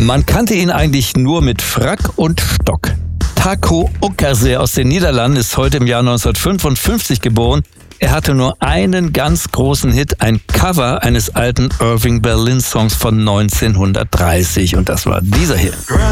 Man kannte ihn eigentlich nur mit Frack und Stock. Taco Ockerse aus den Niederlanden ist heute im Jahr 1955 geboren. Er hatte nur einen ganz großen Hit, ein Cover eines alten Irving Berlin Songs von 1930 und das war dieser hier.